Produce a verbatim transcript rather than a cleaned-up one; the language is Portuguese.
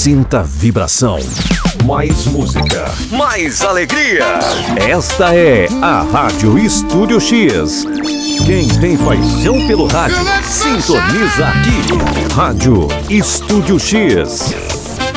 Sinta a vibração. Mais música, mais alegria. Esta é a Rádio Estúdio X. Quem tem paixão pelo rádio, sintoniza aqui. Rádio Estúdio X.